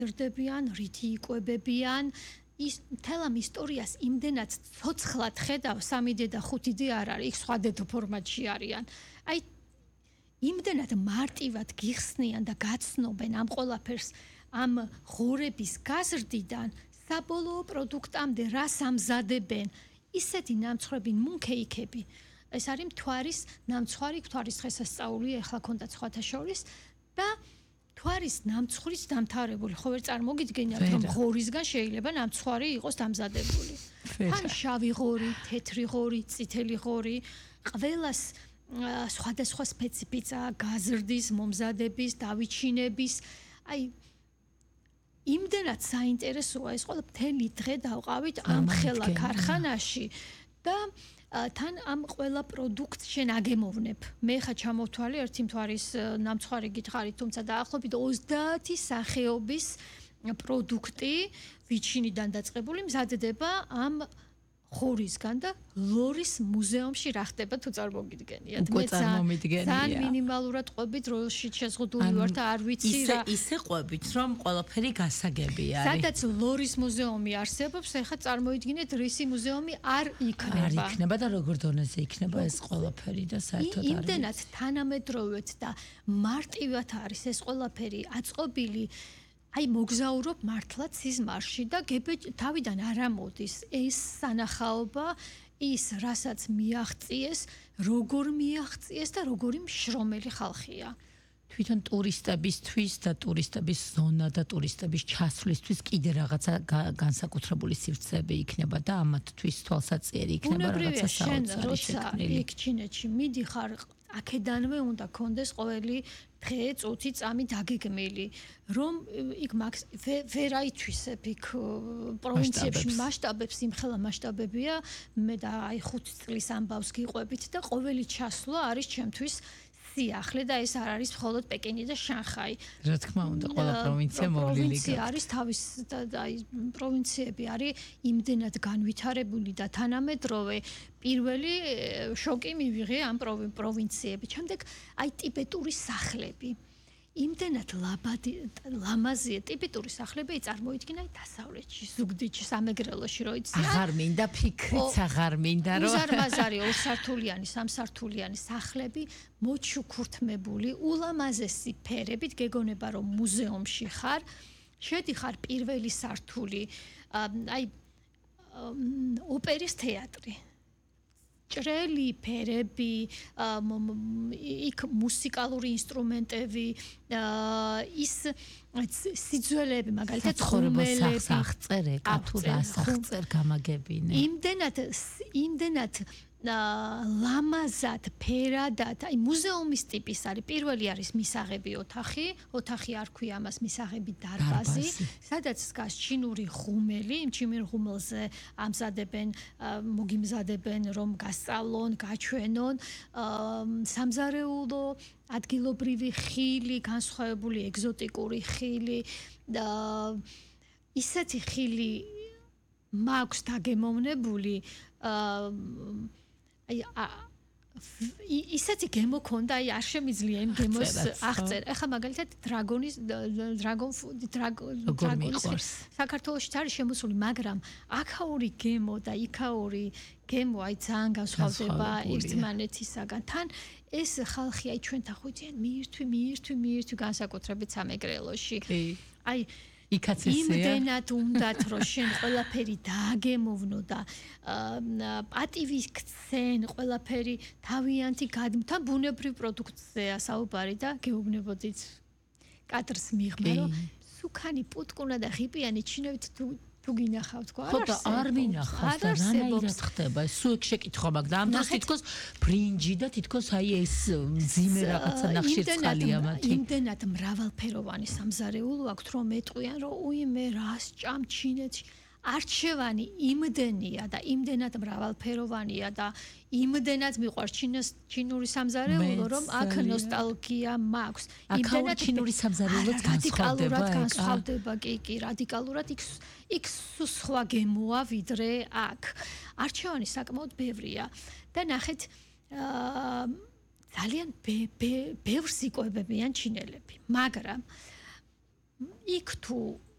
გრძდებიან, რითი იკვებებიან. ის მთელ ამ ისტორიას იმდენად ცოცხლად ხედავ 3D და 5D არ არის, იქ სხვადასხვა ფორმატში არიან. აი იმდენად მარტივად გიხსნიან და გაცნობენ ამ ყველაფერს ამ ღორების გაზრდიდან საბოლოო პროდუქტამდე რას ამზადებენ. ისეთი ნამცხრები მუნქეიქები. ეს არის მთვარის ნამცხვარი, მთვარის დღესასწაული ახლა ქონდა სხვათა შორის და მთვარის ნამცხვრის დამთავრებული. ხო ვერ წარმოგიდგენიათ რომ ღორისგან შეიძლება ნამცხვარი იყოს დამზადებული. თან შავი ღორი, თეთრი ღორი, წითელი ღორი, ყველას სხვადასხვა სპეციფიკა, გაზრდის, მომზადების, დავიჩინების, აი იმდენად საინტერესოა ეს ყველა მთელი დღე დავყავით ამ ხელა ქარხანაში და თან ამ ყველა პროდუქტს შენ აგემოვნებ. მე ხა ჩამოვთვალე ერთი მთვარის ნამცხვარი გითხარით, თუმცა დაახლოებით 30 სახეობის პროდუქტი ვიჩინიდან დაწყებული მზადდება ამ ხორისგან და ლორის მუზეუმში რა ხდება თუ წარმოგიდგენიათ. მე ძალიან მინიმალურად ყვებით როლში შეზღუდული ვარ და არ ვიცი რა. ისე ყვებით რომ ყველაფერი გასაგები არის. სადაც ლორის მუზეუმი არსებობს, ეხლა წარმოიდგინეთ რისი მუზეუმი არ იქნება. არ იქნება და როგორ დონეზე იქნება ეს ყველაფერი და საერთოდ არის. იმდენად თანამედროვედ და მარტივად არის ეს ყველაფერი აწყობილი. აი მოგზაურობ მართლა სიზმარში და თავიდან არ ამოდის ეს სანახაობა ის რასაც მიაღწიეს, როგორ მიაღწიეს და როგორი მშრომელი ხალხია. თვითონ ტურისტებისთვის და ტურისტების ზონა და ტურისტების ჩასვლისთვის კიდე რაღაცა განსაკუთრებული სივრცეები იქნება და ამათთვის თვალსაჩინო იქნება რაღაცა საოცარი შექმნილი. იქ ჩინეთში მიდიხარ აქედანვე უნდა კონდეს ყოველი დღე წუთი წამი დაგეგმილი რომ იქ ვერ აითვისებ იქ პროვინციებში მასშტაბებს იმხელა მასშტაბებია მე და აი 5 წლის ამბავს გიყვებით და ყოველი ჩასვლა არის ჩემთვის სიახლე და ეს არ არის მხოლოდ პეკინი და შანხაი. რა თქმა უნდა, ყველა პროვინცია მოვლილი. პროვინცია არის თავის აი პროვინციები არის იმდენად განვითარებული და თანამედროვე. პირველი შოკი მივიღე ამ პროვინციები. შემდეგ აი ტიბეტური სახლები. იმდენად ლამაზია ტიბეტური სახლები წარმოიდგინა დასავლეთში, ზუგდიდში, სამეგრელოში რო იციან. აღარ მინდა ფიქრიც აღარ მინდა რომ უზარმაზარი 2 სართულიანი, 3 სართულიანი სახლები მოჩუქურთმებული, ულამაზესი ფერებით გეგონება რომ მუზეუმში ხარ, შედიხარ პირველი სართული, აი ოპერის თეატრი. ჭრელი ფერები, იქ მუსიკალური ინსტრუმენტები, ის სიძველეები, მაგალითად ხუმელები, აღწერე, კათურას აღწერ გამაგებინე. იმდენად ლამაზად, ფერადად, აი მუზეუმის ტიპის არის. პირველი არის მისაღები ოთახი არ ქვია ამას მისაღები დარბაზი, სადაც დგას ჩინური ღუმელი, იმ ჩინურ ღუმელზე მოგიმზადებენ რომ გასწავლონ, გაჩვენონ, სამზარეულო, ადგილობრივი ხილი, განსხვავებული ეგზოტიკური ხილი და ისეთი ხილი მაქვს დაგემოვნებული ისეთი გემო ქონდა, აი არ შემიძლია იმ გემოს აღწერ. ახლა მაგალითად დრაგონის საქართველოშიც არის შემოსული, მაგრამ აქაური გემო და იქაური გემო აი ძალიან განსხვავდება ერთმანეთისაგან. თან ეს ხალხი აი ჩვენთან ხვიციან მიირთვი განსაკუთრებით სამეგრელოში. აი იმდენად უნდათ რომ შენ ყველაფერი დააგემოვნო და პატივის ქცენ ყველაფერი თავიანთი თან ბუნებრივ პროდუქტზეა საუბარი და გეუბნებოდით კადრს მიღმა რომ სუქანი პუტკუნა და ღიპიანი ჩინევით თუ გინახავთ თქვა არ მინახავს და რანაირად ხდება სულ ეგ შეკითხვა მაქვს და ამ დროს თითქოს ბრინჯი და თითქოს აი ეს მძიმე რაღაცა ნახშირწყალია მათი იმდენად მრავალფეროვანი სამზარეულო აქვს რომ ეტყვიან რომ მე რას ჭამ ჩინეთში არჩევანი იმდენია და იმდენად მრავალფეროვანია და იმდენად მიყვარს ჩინური სამზარეულო რომ აქ ნოსტალგია მაქვს იმდენად ჩინური სამზარეულოც განსხვავდება კი რადიკალურად იქ სხვა გემოა ვიდრე აქ არჩევანი საკმაოდ ბევრია და ნახეთ ძალიან ბევრს იკვებებიან ჩინელები მაგრამ იქ თუ